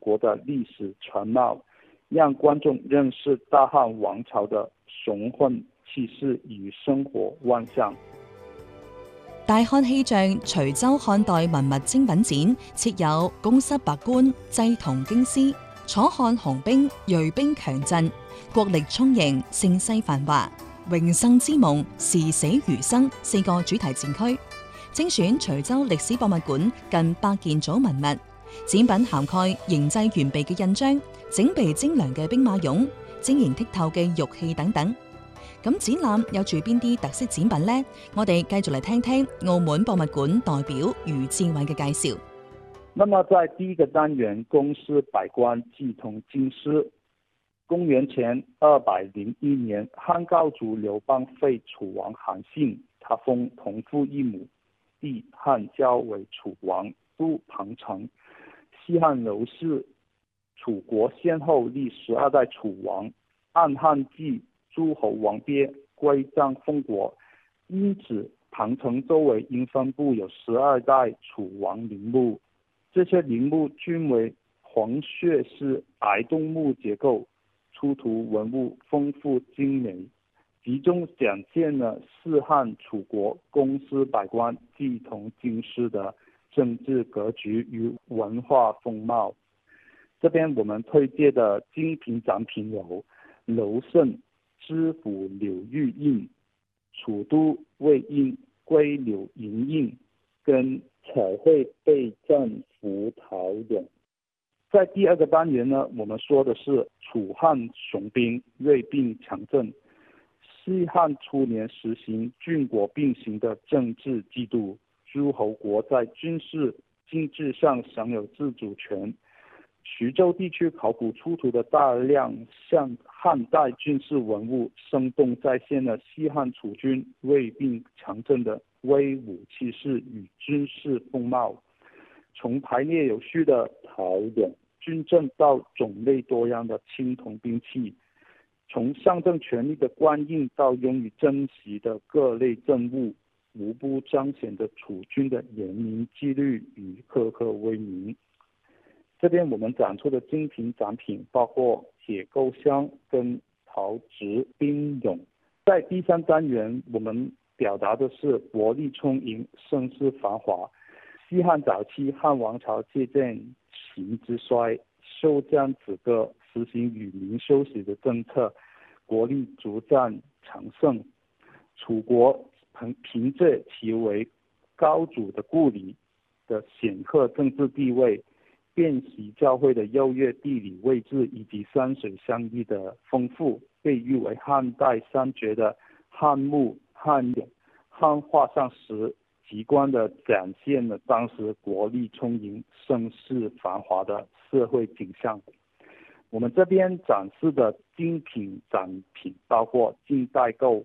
国的历史全貌，让观众认识大汉王朝的雄浑气势與生活萬象。 大漢氣象徐州漢代文物精品展設有宮室百官、祭銅京師、楚漢雄兵銳兵強陣、國力充盈、盛世繁華、榮盛之夢、時死餘生4個主題展區，精選徐州歷史博物館近100件組文物，展品涵蓋形製完備嘅印章、整備精良嘅兵馬俑、晶瑩剔透嘅玉器等等。咁展覽有住邊啲特色展品呢？我哋繼續嚟聽聽澳門博物館代表余志偉嘅介紹。 那麼在第一個單元宮室百官祭銅京師，公元前201年，漢高祖劉邦廢楚王韓信，他封同父異母弟漢交為楚王，都彭城。西漢劉氏楚國先後立12代楚王，按漢紀諸侯王別歸葬封國，因此彭城周圍應分布有12代楚王陵墓，這些陵墓均為黃穴式崖洞墓結構，出土文物豐富精美，集中展現了四漢楚國宮室百官祭銅京師的政治格局與文化風貌。這邊我們推薦的精品展品有劉勝知府劉玉印、楚都魏印龜柳銀印跟彩繪備戰符陶俑。在第二個單元呢，我們說的是楚漢雄兵銳兵強陣。西漢初年實行郡國並行的政治制度，諸侯國在軍事經濟上享有自主權。徐州地區考古出土的大量漢代軍事文物，生動再現了西漢楚軍銳兵強陣的威武氣勢與軍事風貌。從排列有序的陶俑、軍陣到種類多樣的青銅兵器，從象徵權力的官印到用於珍惜的各類鎮物，無不彰顯着楚軍的嚴明紀律與赫赫威名。這邊我們展出的精品展品包括鐵構箱跟陶製兵俑。在第三單元，我們表達的是國力充盈、盛世繁華。西漢早期，漢王朝借鑒秦之衰，休將止戈，實行與民休息的政策，國力逐漸強盛。楚國憑借其為高祖的故里的顯赫政治地位，遍習教會的優越地理位置以及山水相依的豐富，被譽為漢代三絕的漢墓、漢俑、漢畫像時，極觀地展現了當時國力充盈、盛世繁華的社會景象。我們這邊展示的精品展品包括晉代構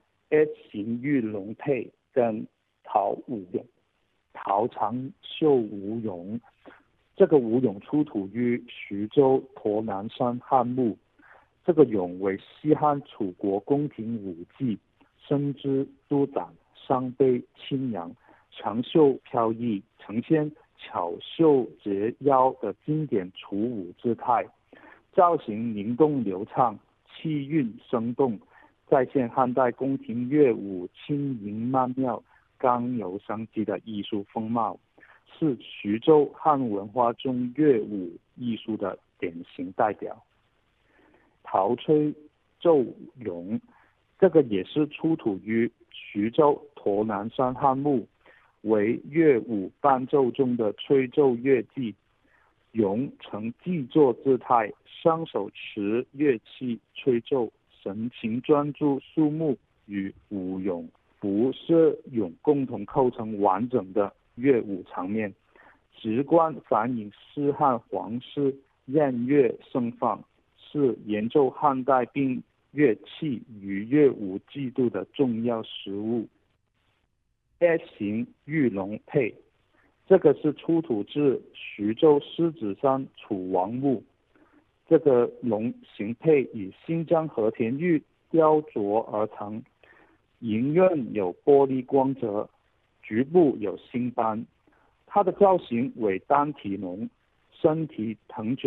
S 型玉龍佩跟陶舞俑、陶長繡舞俑。這個舞俑出土於徐州沱南山漢墓。這個俑為西漢楚國宮廷舞伎，身姿舒展，雙臂輕揚，長袖飄逸，呈現巧繡折腰的經典楚舞姿態，造型靈動流暢，氣韻生動，再現漢代宮廷樂舞輕盈曼妙、剛柔相濟的藝術風貌，是徐州漢文化中樂舞藝術的典型代表。陶吹奏俑，這個也是出土於徐州沱南山漢墓，為樂舞伴奏中的吹奏樂器。俑呈躋坐姿態，雙手持樂器吹奏，神情專注肅穆，與舞俑、服飾俑共同構成完整的樂舞場面，直觀反映西漢皇室宴樂盛放，是演奏漢代兵樂器與樂舞制度的重要實物。S 型玉龍佩，這個是出土自徐州獅子山楚王墓。這個龍形佩以新疆和田玉雕琢而成，銀潤有玻璃光澤，局部有星斑。它的造型為單體龍，身體橫卷。